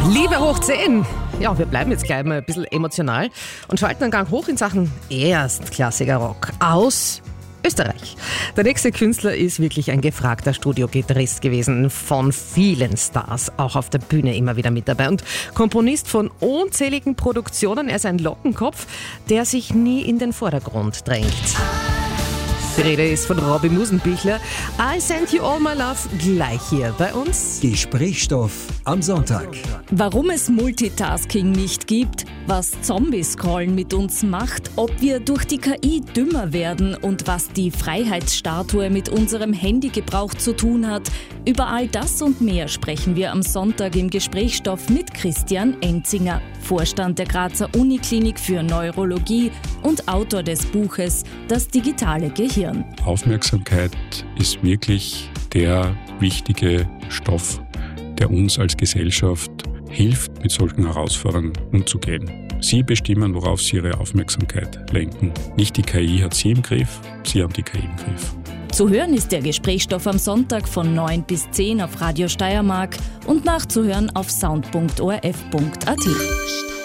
Liebe hoch 10. Ja, wir bleiben jetzt gleich mal ein bisschen emotional und schalten einen Gang hoch in Sachen erstklassiger Rock aus Österreich. Der nächste Künstler ist wirklich ein gefragter Studiogitarrist gewesen, von vielen Stars, auch auf der Bühne immer wieder mit dabei und Komponist von unzähligen Produktionen. Er ist ein Lockenkopf, der sich nie in den Vordergrund drängt. Die Rede ist von Robby Musenbichler. I Send You All My Love gleich hier bei uns. Gesprächsstoff am Sonntag. Warum es Multitasking nicht gibt, was Zombie-Scrollen mit uns macht, ob wir durch die KI dümmer werden und was die Freiheitsstatue mit unserem Handygebrauch zu tun hat. Über all das und mehr sprechen wir am Sonntag im Gesprächsstoff mit Christian Enzinger, Vorstand der Grazer Uniklinik für Neurologie und Autor des Buches Das digitale Gehirn. Aufmerksamkeit ist wirklich der wichtige Stoff, der uns als Gesellschaft hilft, mit solchen Herausforderungen umzugehen. Sie bestimmen, worauf Sie Ihre Aufmerksamkeit lenken. Nicht die KI hat Sie im Griff, Sie haben die KI im Griff. Zu hören ist der Gesprächsstoff am Sonntag von 9 bis 10 auf Radio Steiermark und nachzuhören auf sound.orf.at.